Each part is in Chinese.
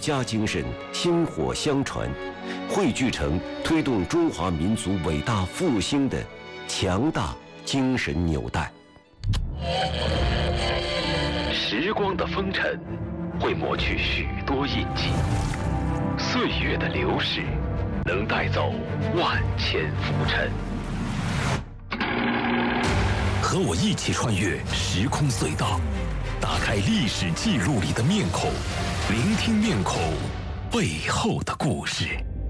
家精神薪火相传，汇聚成推动中华民族伟大复兴的强大精神纽带。 时光的风尘会抹去许多印记，岁月的流逝能带走万千浮尘。和我一起穿越时空隧道，打开历史记录里的面孔，聆听面孔背后的故事。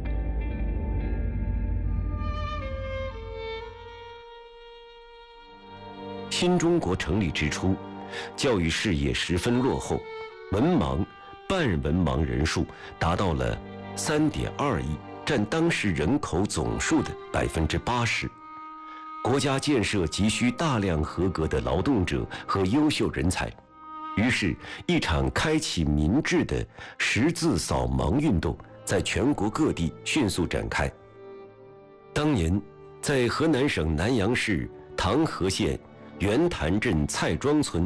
新中国成立之初，教育事业十分落后，文盲、半文盲人数达到了3.2亿，占当时人口总数的80%。国家建设急需大量合格的劳动者和优秀人才，于是，一场开启民智的识字扫盲运动在全国各地迅速展开。当年，在河南省南阳市唐河县袁潭镇蔡庄村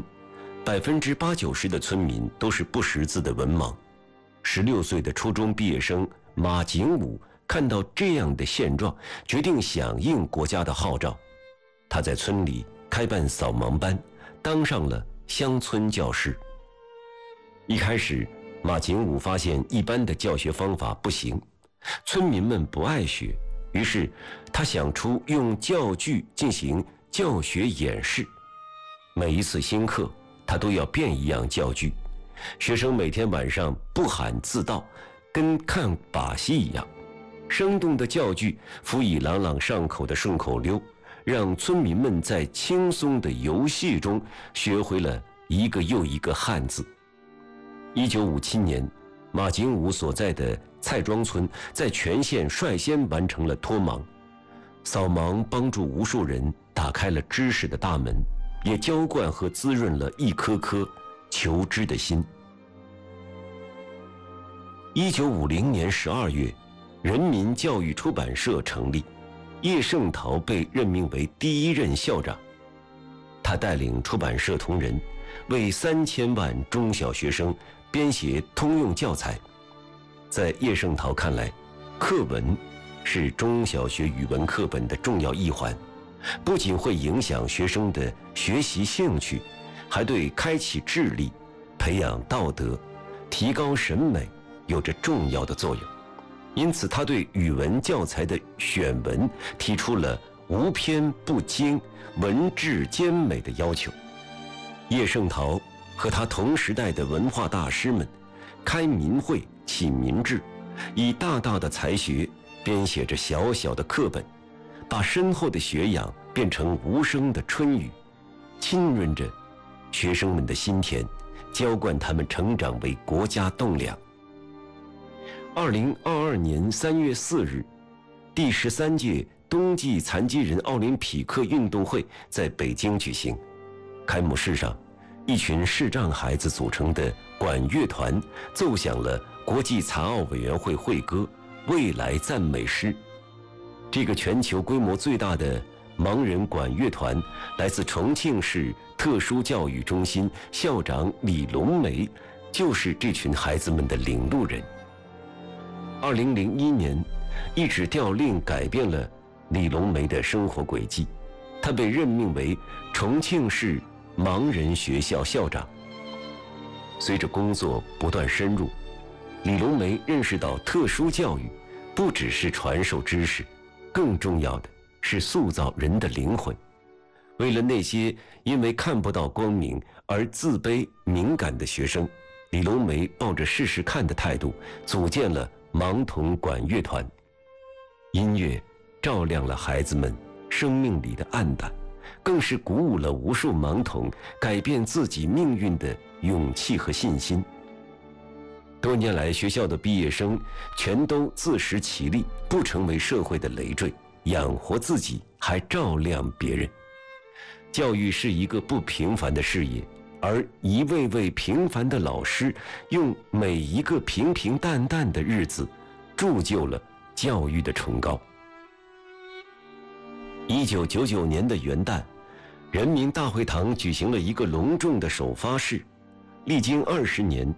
，80%-90%的村民都是不识字的文盲。16岁的初中毕业生马景武看到这样的现状，决定响应国家的号召。他在村里开办扫盲班，当上了乡村教师。一开始，马景武发现一般的教学方法不行，村民们不爱学，于是他想出用教具进行教学演示。每一次新课，他都要变一样教具，学生每天晚上不喊自道，跟看把戏一样。生动的教具辅以朗朗上口的顺口溜，让村民们在轻松的游戏中学会了一个又一个汉字。1957年，马景武所在的蔡庄村在全县率先完成了脱盲。扫盲帮助无数人打开了知识的大门，也浇灌和滋润了一颗颗求知的心。1950年12月，人民教育出版社成立，叶圣陶被任命为第一任校长。他带领出版社同仁，为3000万中小学生编写通用教材。在叶圣陶看来，课文是中小学语文课本的重要一环，不仅会影响学生的学习兴趣，还对开启智力、培养道德、提高审美有着重要的作用。因此，他对语文教材的选文提出了无偏不精、文质兼美的要求。叶圣陶和他同时代的文化大师们开民会、启民智，以大大的才学编写着小小的课本，把深厚的学养变成无声的春雨，浸润着学生们的心田，浇灌他们成长为国家栋梁。2022年3月4日，第13届冬季残疾人奥林匹克运动会在北京举行。开幕式上，一群视障孩子组成的管乐团奏响了国际残奥委员会会歌《未来赞美诗》。这个全球规模最大的盲人管乐团来自重庆市特殊教育中心校长李龙梅，就是这群孩子们的领路人。2001年，一纸调令改变了李龙梅的生活轨迹，她被任命为重庆市盲人学校校长。随着工作不断深入，李龙梅认识到特殊教育不只是传授知识，更重要的是塑造人的灵魂。为了那些因为看不到光明而自卑敏感的学生，李龙梅抱着试试看的态度，组建了盲童管乐团。音乐照亮了孩子们生命里的暗淡，更是鼓舞了无数盲童改变自己命运的勇气和信心。多年来，学校的毕业生全都自食其力，不成为社会的累赘，养活自己，还照亮别人。教育是一个不平凡的事业，而一位位平凡的老师，用每一个平平淡淡的日子，铸就了教育的崇高。1999年的元旦，人民大会堂举行了一个隆重的首发式。历经20年，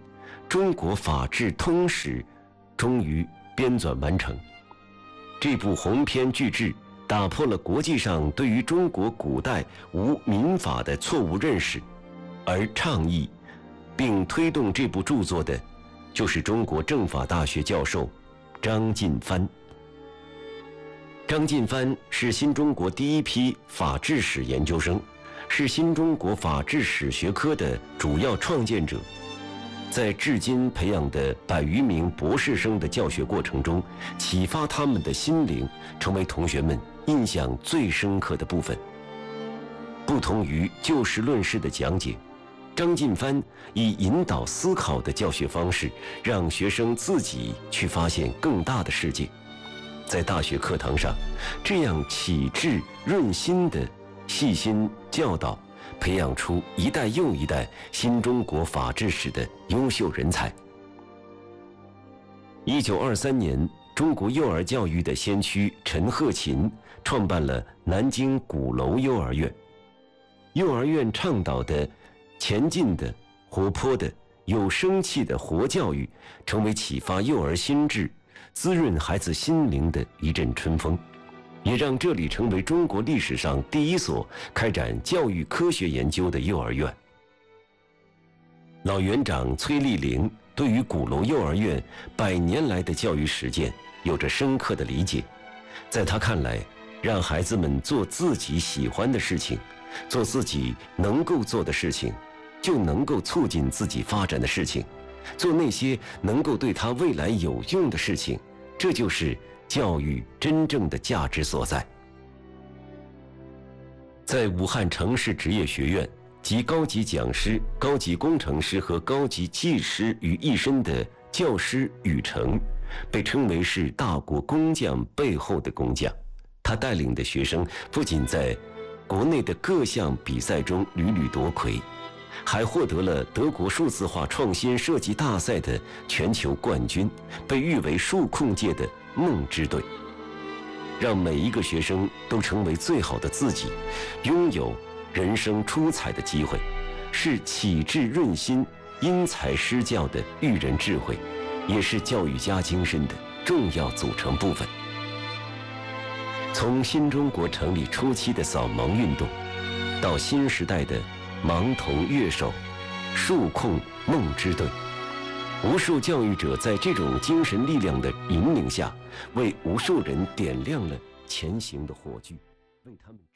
中国法制通史》终于编纂完成。这部鸿篇巨制打破了国际上对于中国古代无民法的错误认识，而倡议并推动这部著作的，就是中国政法大学教授张晋藩。张晋藩是新中国第一批法制史研究生，是新中国法制史学科的主要创建者。在至今培养的100余名博士生的教学过程中，启发他们的心灵，成为同学们印象最深刻的部分。不同于就事论事的讲解，张晋藩以引导思考的教学方式，让学生自己去发现更大的世界。在大学课堂上，这样启智润心的细心教导，培养出一代又一代新中国法制史的优秀人才。1923年，中国幼儿教育的先驱陈鹤琴创办了南京鼓楼幼儿园。幼儿园倡导的前进的、活泼的、有生气的活教育，成为启发幼儿心智、滋润孩子心灵的一阵春风，也让这里成为中国历史上第一所开展教育科学研究的幼儿园。老园长崔丽玲对于鼓楼幼儿园100年来的教育实践有着深刻的理解。在他看来，让孩子们做自己喜欢的事情，做自己能够做的事情，就能够促进自己发展的事情，做那些能够对他未来有用的事情，这就是教育真正的价值所在。在武汉城市职业学院集高级讲师、高级工程师和高级技师于一身的教师禹成，被称为是大国工匠背后的工匠。他带领的学生不仅在国内的各项比赛中屡屡夺魁，还获得了德国数字化创新设计大赛的全球冠军，被誉为数控界的梦之队。让每一个学生都成为最好的自己，拥有人生出彩的机会，是启智润心、因材施教的育人智慧，也是教育家精神的重要组成部分。从新中国成立初期的扫盲运动，到新时代的盲童乐手、数控梦之队，无数教育者在这种精神力量的引领下，为无数人点亮了前行的火炬，为他们。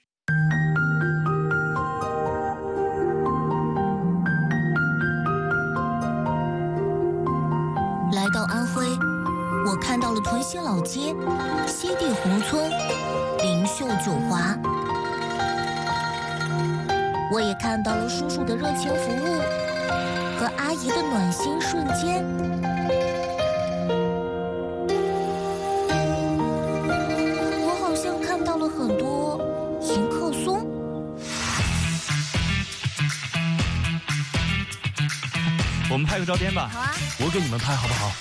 来到安徽，我看到了屯溪老街、西递宏村、灵秀酒华，我也看到了叔叔的热情服务和阿姨的暖心瞬间。我好像看到了很多迎客松。 我们拍个照片吧。 好啊， 我给你们拍好不好？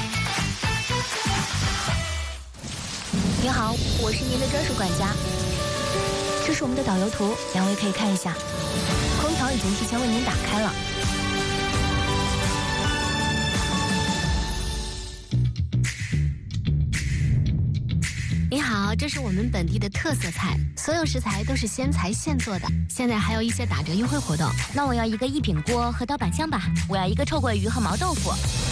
你好，我是您的专属管家。这是我们的导游图，两位可以看一下。空调已经提前为您打开了。 你好，这是我们本地的特色菜，所有食材都是鲜材现做的，现在还有一些打折优惠活动。 那我要一个一品锅和刀板香吧，我要一个臭鳜鱼和毛豆腐。